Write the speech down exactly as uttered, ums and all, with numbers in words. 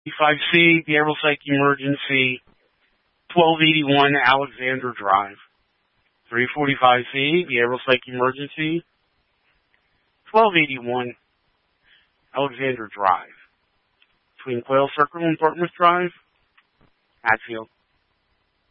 five C, Behavioral Psych Emergency, twelve eighty-one Alexander Drive. three forty-five C, Behavioral Psych Emergency, twelve eighty-one Alexander Drive. Between Quail Circle and Dartmouth Drive, Hatfield.